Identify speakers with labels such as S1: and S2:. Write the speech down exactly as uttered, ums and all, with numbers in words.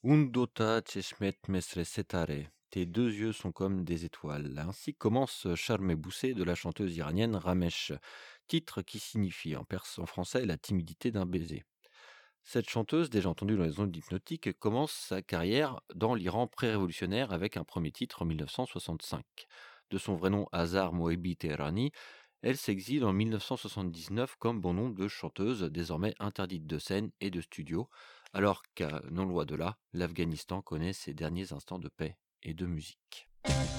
S1: Undota Cheshmet Mesre Setare. Tes deux yeux sont comme des étoiles. Ainsi commence Charme Boussé de la chanteuse iranienne Ramesh, titre qui signifie en perse en français la timidité d'un baiser. Cette chanteuse, déjà entendue dans les ondes hypnotiques, commence sa carrière dans l'Iran pré-révolutionnaire avec un premier titre en mille neuf cent soixante-cinq. De son vrai nom Azar Moebi Teherani, elle s'exile en mille neuf cent soixante-dix-neuf comme bon nombre de chanteuses désormais interdites de scène et de studio, alors qu'à non loin de là, l'Afghanistan connaît ses derniers instants de paix et de musique.